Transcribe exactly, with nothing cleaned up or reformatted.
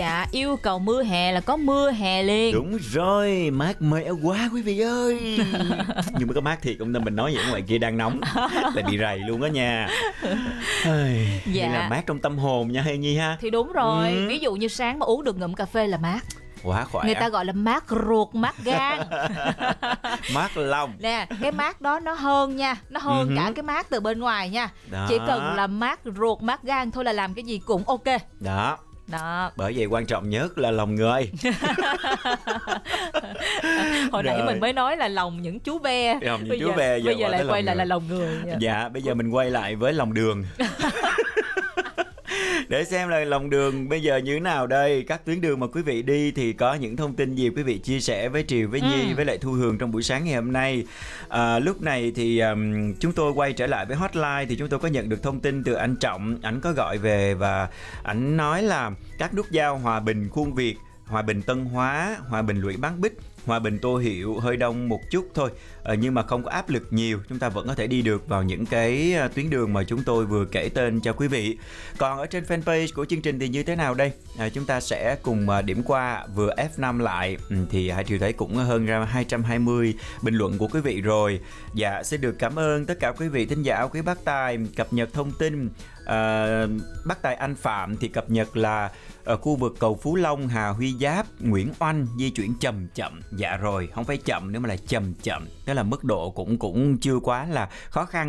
Dạ, yêu cầu mưa hè là có mưa hè liền. Đúng rồi, mát mẻ quá quý vị ơi. Nhưng mà có mát thiệt không nên mình nói vậy, ngoài kia đang nóng lại bị rầy luôn đó nha. Dạ. Đây là mát trong tâm hồn nha Hay Nhi ha. Thì đúng rồi, ừ. ví dụ như sáng mà uống được ngụm cà phê là mát. Quá khỏe. Người ta gọi là mát ruột, mát gan. Mát lòng. Nè, cái mát đó nó hơn nha. Nó hơn uh-huh. cả cái mát từ bên ngoài nha. Đó. Chỉ cần là mát ruột, mát gan thôi là làm cái gì cũng ok. Đó. Đó. Bởi vậy quan trọng nhất là lòng người. Hồi nãy mình mới nói là lòng những chú ve. Lòng những bây chú giờ, ve Bây giờ lại quay lại người. là lòng người. Dạ, bây giờ mình quay lại với lòng đường. Để xem là lòng đường bây giờ như thế nào đây. Các tuyến đường mà quý vị đi thì có những thông tin gì quý vị chia sẻ với Triều, với Nhi, ừ. với lại Thu Hường trong buổi sáng ngày hôm nay. à, Lúc này thì um, chúng tôi quay trở lại với hotline. Thì chúng tôi có nhận được thông tin từ anh Trọng. Ảnh có gọi về và ảnh nói là các nút giao Hòa Bình Khuôn Việt, Hòa Bình Tân Hóa, Hòa Bình Lũy Bán Bích, Hòa Bình Tô Hiệu hơi đông một chút thôi, à, nhưng mà không có áp lực nhiều. Chúng ta vẫn có thể đi được vào những cái tuyến đường mà chúng tôi vừa kể tên cho quý vị. Còn ở trên fanpage của chương trình thì như thế nào đây? À, chúng ta sẽ cùng điểm qua vừa ép năm lại. Ừ, thì Hải Triều thấy cũng hơn ra hai trăm hai mươi bình luận của quý vị rồi. Dạ, xin được cảm ơn tất cả quý vị thính giả. Quý bác Tài cập nhật thông tin. À, bác Tài Anh Phạm thì cập nhật là ở khu vực cầu Phú Long, Hà Huy Giáp, Nguyễn Oanh di chuyển chậm chậm. Dạ rồi, không phải chậm nữa mà là chậm chậm. Đó là mức độ cũng cũng chưa quá là khó khăn.